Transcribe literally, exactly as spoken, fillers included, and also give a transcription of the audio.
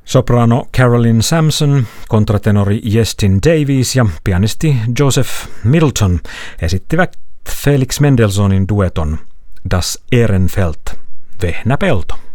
Soprano Carolyn Sampson, kontratenori Justin Davies ja pianisti Joseph Middleton esittivät Felix Mendelssohnin dueton Das Ehrenfeld, Vehnäpelto.